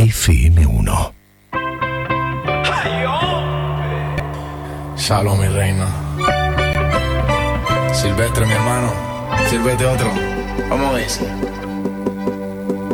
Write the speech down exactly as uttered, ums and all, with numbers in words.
F M uno. Shalom, mi reina. Silvestre, mi hermano. Sírvete otro. Vamos a ver.